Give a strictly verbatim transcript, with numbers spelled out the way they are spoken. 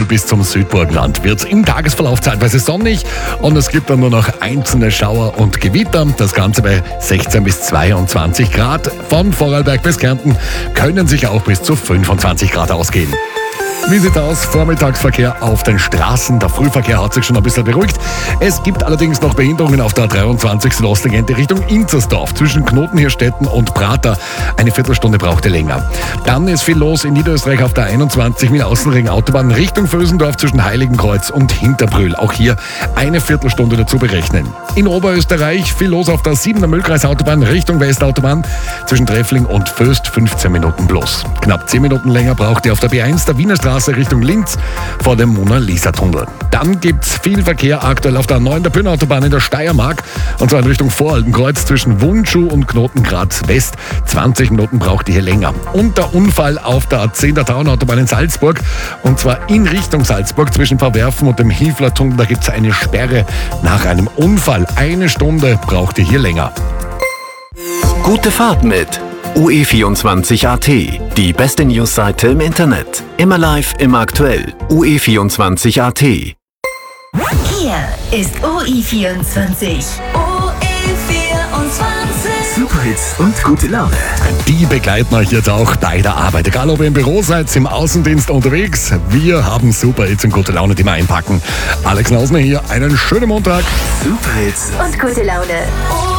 bis zum Südburgenland wird im Tagesverlauf zeitweise sonnig und es gibt dann nur noch einzelne Schauer und Gewitter. Das Ganze bei sechzehn bis zweiundzwanzig Grad. Von Vorarlberg bis Kärnten können sich auch bis zu fünfundzwanzig Grad ausgehen. Wie sieht aus? Vormittagsverkehr auf den Straßen. Der Frühverkehr hat sich schon ein bisschen beruhigt. Es gibt allerdings noch Behinderungen auf der A dreiundzwanzig Südosttangente Richtung Inzersdorf zwischen Knotenhirstetten und Prater. Eine Viertelstunde brauchte länger. Dann ist viel los in Niederösterreich auf der einundzwanzig mit Außenring Autobahn Richtung Vösendorf zwischen Heiligenkreuz und Hinterbrühl. Auch hier eine Viertelstunde dazu berechnen. In Oberösterreich viel los auf der siebener Müllkreis Autobahn Richtung Westautobahn zwischen Treffling und Föst fünfzehn Minuten bloß. Knapp zehn Minuten länger braucht ihr auf der B eins der Wiener Straße Richtung Linz vor dem Mona-Lisa-Tunnel. Dann gibt's viel Verkehr aktuell auf der neuen der Bühnenautobahn in der Steiermark und zwar in Richtung Voralpenkreuz zwischen Wundschuh und Knotengraz West. zwanzig Minuten braucht ihr hier länger. Und der Unfall auf der A zehn der Tauernautobahn in Salzburg und zwar in Richtung Salzburg zwischen Verwerfen und dem Hilfler-Tunnel. Da gibt's eine Sperre nach einem Unfall. Eine Stunde braucht ihr hier länger. Gute Fahrt mit U E vierundzwanzig Punkt A T, die beste Newsseite im Internet. Immer live, immer aktuell. U E vierundzwanzig Punkt A T. Hier ist U E vierundzwanzig. U E vierundzwanzig. Superhits und gute Laune. Die begleiten euch jetzt auch bei der Arbeit. Egal, ob ihr im Büro seid, im Außendienst unterwegs. Wir haben Superhits und gute Laune, die wir einpacken. Alex Nausner hier. Einen schönen Montag. Superhits Und gute Laune.